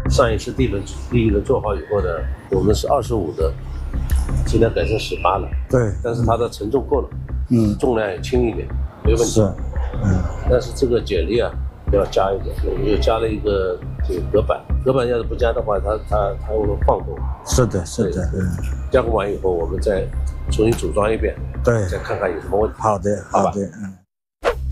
上一次第一轮做好以后呢，我们是25的，现在改成18了。 对， 但是它的承重够了，重量也轻一点，没问题。 是， 但是这个剪力啊要加一点，我们又加了一个这个隔板，隔板要是不加的话，它会晃动。 是的，是的， 加工完以后，我们再重新组装一遍， 对， 再看看有什么问题。 好的， 好吧。